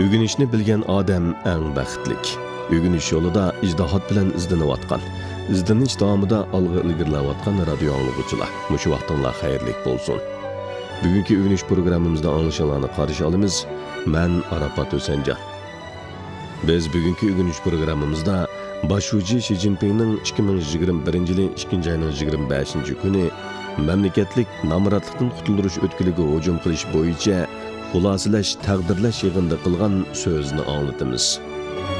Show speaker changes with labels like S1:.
S1: O'rganishni bilgan odam eng baxtlik. O'rganish yo'lida ijtihod bilan izlanayotgan, izlanish davomida olg'a ilgarilayotgan radio anglag'uvchilar, mushu vaqtinglar xayrlik bo'lsin. Bugungi o'rganish programmamizda anglashinglarni qarshi olamiz. Men Arafat O'sanjon. Biz bugungi o'rganish programmamizda Boshuvchi Shi Jinpingning 2021-yil 2-oyning 25-kuni mamlakatlik nomrodlikdan qutuldirish o'tkiliga hujum qilish bo'yicha xulosalash, taqdirlash yig'inida qilgan so'zni anglatamiz.